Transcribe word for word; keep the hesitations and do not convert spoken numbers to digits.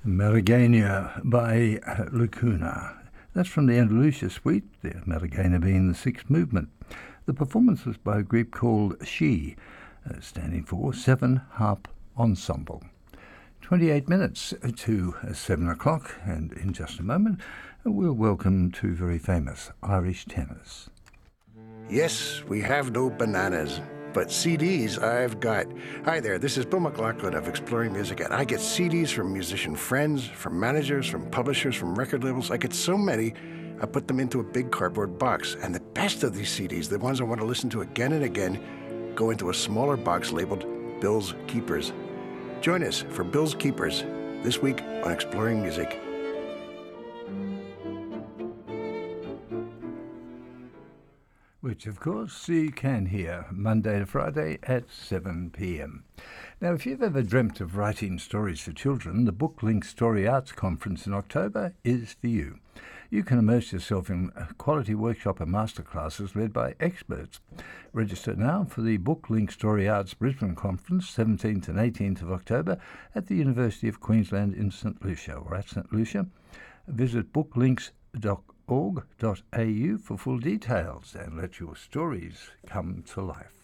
Malagueña by Lacuna. That's from the Andalusia suite, the Malagueña being the sixth movement. The performance was by a group called She, uh, standing for Seven Harp Ensemble. twenty-eight minutes to seven o'clock, and in just a moment we'll welcome two very famous Irish tenors. Yes, we have no bananas, but C Ds I've got. Hi there, this is Bill McLaughlin of Exploring Music, and I get C Ds from musician friends, from managers, from publishers, from record labels. I get so many, I put them into a big cardboard box. And the best of these C Ds, the ones I want to listen to again and again, go into a smaller box labeled Bill's Keepers. Join us for Bill's Keepers this week on Exploring Music. Which, of course, you can hear Monday to Friday at seven p.m. Now, if you've ever dreamt of writing stories for children, the BookLink Story Arts Conference in October is for you. You can immerse yourself in quality workshop and masterclasses led by experts. Register now for the BookLink Story Arts Brisbane Conference, seventeenth and eighteenth of October at the University of Queensland in St Lucia, or at St Lucia. Visit booklinks dot org dot a u for full details and let your stories come to life.